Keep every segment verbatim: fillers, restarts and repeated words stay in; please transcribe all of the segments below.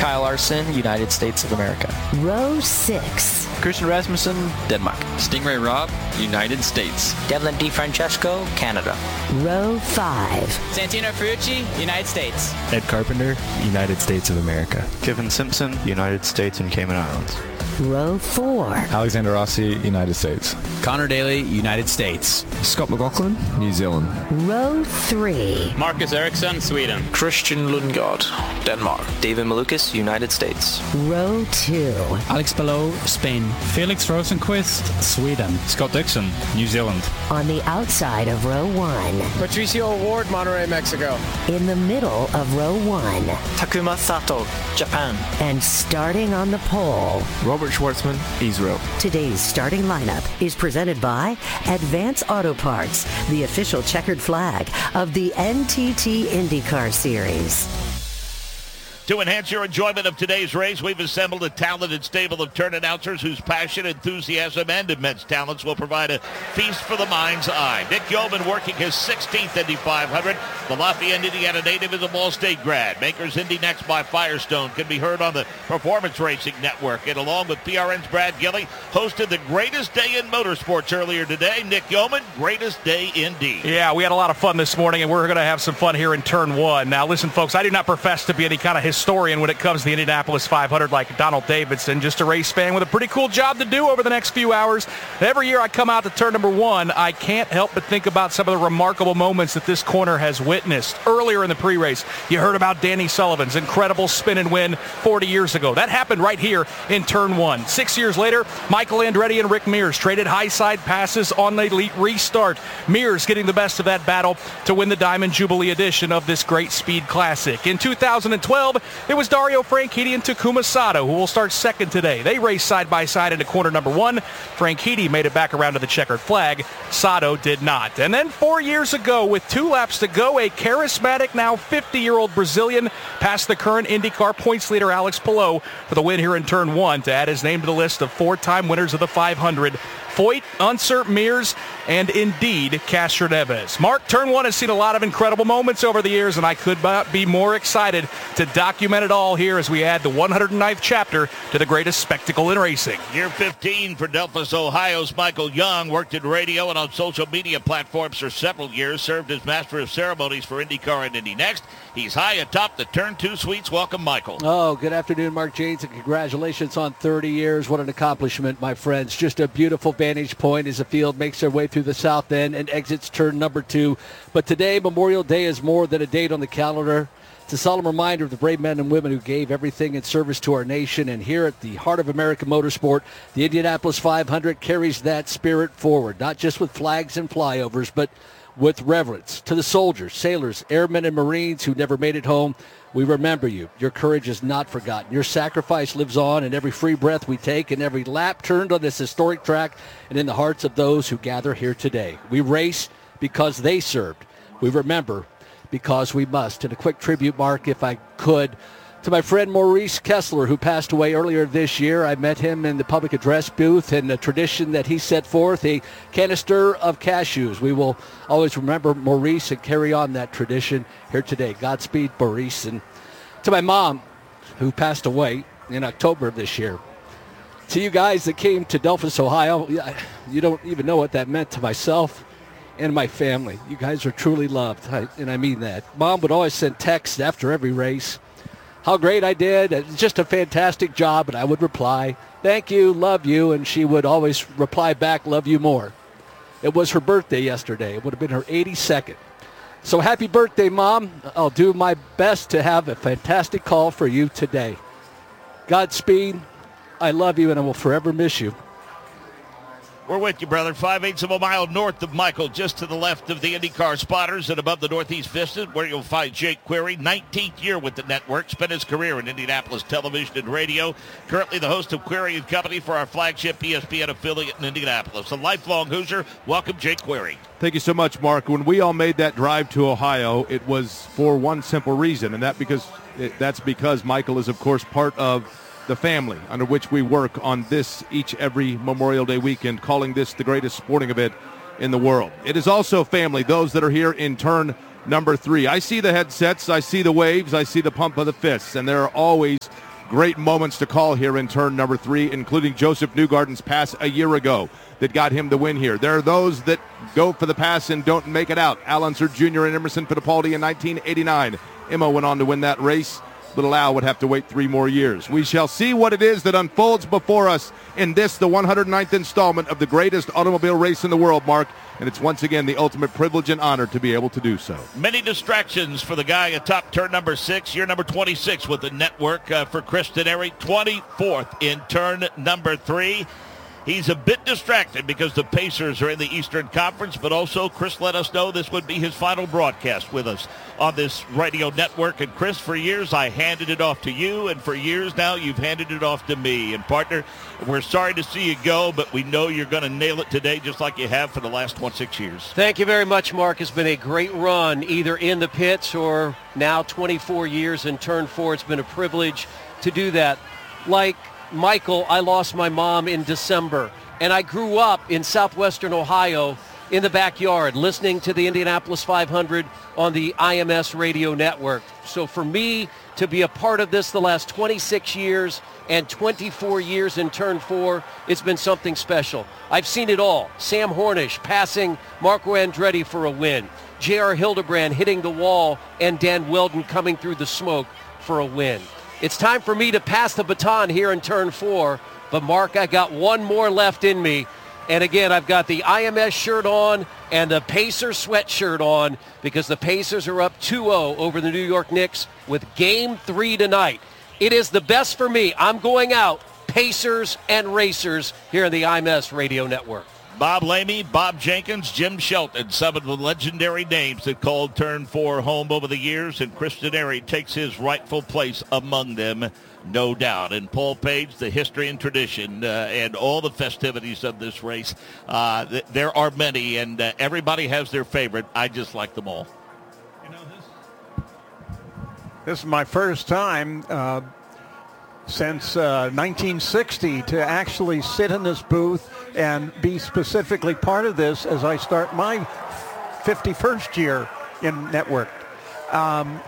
Kyle Larson, United States of America. Row six. Christian Rasmussen, Denmark. Stingray Rob, United States. Devlin DiFrancesco, Canada. Row five. Santino Ferrucci, United States. Ed Carpenter, United States of America. Kevin Simpson, United States and Cayman Islands. Row four. Alexander Rossi, United States. Connor Daly, United States. Scott McLaughlin, New Zealand. Row three. Marcus Eriksson, Sweden. Christian Lundgaard, Denmark. David Malukas, United States. Row two. Alex Palou, Spain. Felix Rosenquist, Sweden. Scott Dixon, New Zealand. On the outside of row one. Patricio Ward, Monterrey, Mexico. In the middle of row one. Takuma Sato, Japan. And starting on the pole. Robert Schwartzman, Israel. Today's starting lineup is presented by Advance Auto Parts, the official checkered flag of the N T T IndyCar Series. To enhance your enjoyment of today's race, we've assembled a talented stable of turn announcers whose passion, enthusiasm, and immense talents will provide a feast for the mind's eye. Nick Yeoman working his sixteenth Indy five hundred. The Lafayette, Indiana native is a Ball State grad. Makers Indy Next by Firestone can be heard on the Performance Racing Network. And along with P R N's Brad Gilley, hosted the greatest day in motorsports earlier today. Nick Yeoman, greatest day indeed. Yeah, we had a lot of fun this morning, and we're going to have some fun here in turn one. Now, listen, folks, I do not profess to be any kind of historian when it comes to the Indianapolis five hundred like Donald Davidson, just a race fan with a pretty cool job to do over the next few hours. Every year I come out to turn number one, I can't help but think about some of the remarkable moments that this corner has witnessed. Earlier in the pre-race, you heard about Danny Sullivan's incredible spin and win forty years ago. That happened right here in turn one. Six years later, Michael Andretti and Rick Mears traded high side passes on the elite restart. Mears getting the best of that battle to win the Diamond Jubilee edition of this great speed classic. In two thousand twelve, it was Dario Franchitti and Takuma Sato who will start second today. They raced side by side into corner number one. Franchitti made it back around to the checkered flag. Sato did not. And then four years ago, with two laps to go, a charismatic, now fifty-year-old Brazilian passed the current IndyCar points leader Alex Palou for the win here in turn one to add his name to the list of four-time winners of the five hundred. Foyt, Unser, Mears, and indeed Castroneves. Mark, turn one has seen a lot of incredible moments over the years, and I could not be more excited to document it all here as we add the one hundred ninth chapter to the greatest spectacle in racing. Year fifteen for Delphos, Ohio's Michael Young. Worked in radio and on social media platforms for several years. Served as master of ceremonies for IndyCar and Indy Next. He's high atop the Turn two suites. Welcome, Michael. Oh, good afternoon, Mark Janes, and congratulations on thirty years. What an accomplishment, my friends. Just a beautiful vantage point as the field makes their way through the south end and exits turn number two. But today, Memorial Day is more than a date on the calendar. It's a solemn reminder of the brave men and women who gave everything in service to our nation. And here at the heart of American motorsport, the Indianapolis five hundred carries that spirit forward, not just with flags and flyovers, but with reverence to the soldiers, sailors, airmen, and Marines who never made it home. We remember you. Your courage is not forgotten. Your sacrifice lives on in every free breath we take and every lap turned on this historic track and in the hearts of those who gather here today. We race because they served. We remember because we must. And a quick tribute, Mark, if I could, to my friend Maurice Kessler, who passed away earlier this year. I met him in the public address booth, and the tradition that he set forth, a canister of cashews. We will always remember Maurice and carry on that tradition here today. Godspeed, Maurice. And to my mom, who passed away in October of this year. To you guys that came to Delphos, Ohio, you don't even know what that meant to myself and my family. You guys are truly loved, and I mean that. Mom would always send texts after every race. How great I did. It's just a fantastic job. And I would reply, thank you, love you. And she would always reply back, love you more. It was her birthday yesterday. It would have been her eighty-second. So happy birthday, Mom. I'll do my best to have a fantastic call for you today. Godspeed. I love you, and I will forever miss you. We're with you, brother. Five-eighths of a mile north of Michael, just to the left of the IndyCar spotters and above the Northeast Vista, where you'll find Jake Query, nineteenth year with the network, spent his career in Indianapolis television and radio. Currently the host of Query and Company for our flagship E S P N affiliate in Indianapolis. A lifelong Hoosier. Welcome, Jake Query. Thank you so much, Mark. When we all made that drive to Ohio, it was for one simple reason, and that because it, that's because Michael is, of course, part of the family under which we work on this each every Memorial Day weekend, calling this the greatest sporting event in the world. It is also family, those that are here in turn number three. I see the headsets, I see the waves, I see the pump of the fists, and there are always great moments to call here in turn number three, including Joseph Newgarden's pass a year ago that got him the win here. There are those that go for the pass and don't make it out. Al Unser Junior and Emerson Fittipaldi in nineteen eighty-nine. Emma went on to win that race. Little Al would have to wait three more years. We shall see what it is that unfolds before us in this, the one hundred ninth installment of the greatest automobile race in the world, Mark. And it's once again the ultimate privilege and honor to be able to do so. Many distractions for the guy atop turn number six. Year number twenty-six with the network uh, for Chris Dennery. twenty-fourth in turn number three. He's a bit distracted because the Pacers are in the Eastern Conference, but also Chris let us know this would be his final broadcast with us on this radio network. And Chris, for years I handed it off to you, and for years now you've handed it off to me. And partner, we're sorry to see you go, but we know you're going to nail it today just like you have for the last twenty-six years. Thank you very much, Mark. It's been a great run, either in the pits or now twenty-four years in turn four. It's been a privilege to do that. Like Michael, I lost my mom in December, and I grew up in southwestern Ohio in the backyard listening to the Indianapolis five hundred on the I M S radio network. So for me to be a part of this the last twenty-six years and twenty-four years in turn four, it's been something special. I've seen it all. Sam Hornish passing Marco Andretti for a win. J R Hildebrand hitting the wall, and Dan Weldon coming through the smoke for a win. It's time for me to pass the baton here in turn four. But, Mark, I got one more left in me. And, again, I've got the I M S shirt on and the Pacers sweatshirt on because the Pacers are up two oh over the New York Knicks with game three tonight. It is the best for me. I'm going out Pacers and Racers here on the I M S Radio Network. Bob Lamey, Bob Jenkins, Jim Shelton, some of the legendary names that called turn four home over the years, and Chris Dennery takes his rightful place among them, no doubt. And Paul Page, the history and tradition, uh, and all the festivities of this race. Uh, th- there are many, and uh, everybody has their favorite. I just like them all. You know, this, this is my first time uh, since uh, nineteen sixty to actually sit in this booth and be specifically part of this as I start my fifty-first year in network. Um,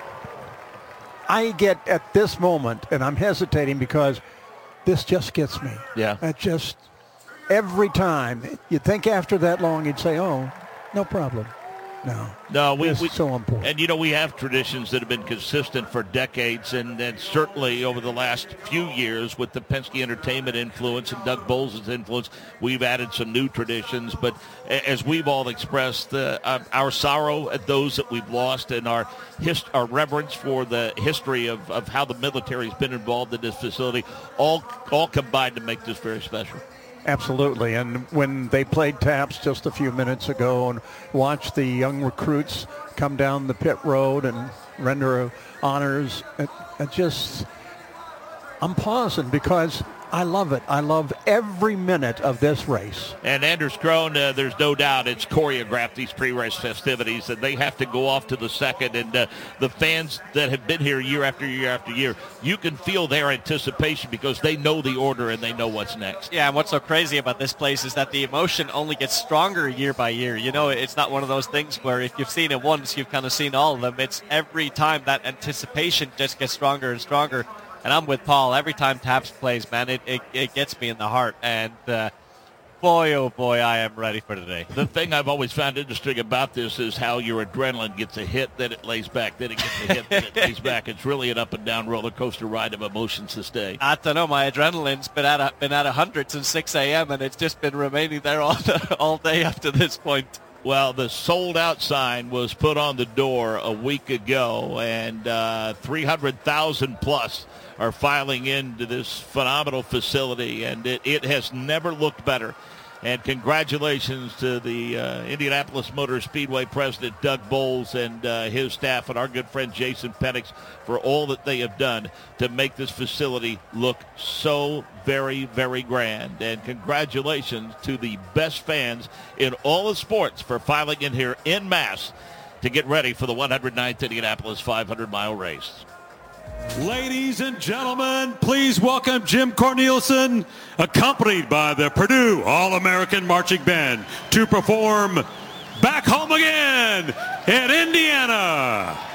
I get at this moment, and I'm hesitating because this just gets me. Yeah. It just, every time, you'd think after that long, you'd say, oh, no problem. No, no, we, it's we so important. And, you know, we have traditions that have been consistent for decades, and, and certainly over the last few years with the Penske Entertainment influence and Doug Bowles' influence, we've added some new traditions. But as we've all expressed, uh, our sorrow at those that we've lost and our hist- our reverence for the history of, of how the military's been involved in this facility, all all combined to make this very special. Absolutely, and when they played taps just a few minutes ago and watched the young recruits come down the pit road and render honors, it, it just, I'm pausing because I love it. I love every minute of this race. And Anders Krohn, uh, there's no doubt it's choreographed, these pre-race festivities, and they have to go off to the second. And uh, the fans that have been here year after year after year, you can feel their anticipation because they know the order and they know what's next. Yeah, and what's so crazy about this place is that the emotion only gets stronger year by year. You know, it's not one of those things where if you've seen it once, you've kind of seen all of them. It's every time that anticipation just gets stronger and stronger. And I'm with Paul. Every time Taps plays, man, it, it, it gets me in the heart. And uh, boy, oh boy, I am ready for today. The thing I've always found interesting about this is how your adrenaline gets a hit, then it lays back, then it gets a hit, then it lays back. It's really an up and down roller coaster ride of emotions to stay. I don't know. My adrenaline's been at a, been at one hundred since six a.m. and it's just been remaining there all all day after this point. Well, the sold-out sign was put on the door a week ago, and uh, three hundred thousand plus are filing into this phenomenal facility, and it, it has never looked better. And congratulations to the uh, Indianapolis Motor Speedway president, Doug Bowles, and uh, his staff, and our good friend Jason Penix for all that they have done to make this facility look so very, very grand. And congratulations to the best fans in all of sports for filing in here en masse to get ready for the one hundred ninth Indianapolis five hundred mile race. Ladies and gentlemen, please welcome Jim Cornelison, accompanied by the Purdue All-American Marching Band, to perform Back Home Again in Indiana.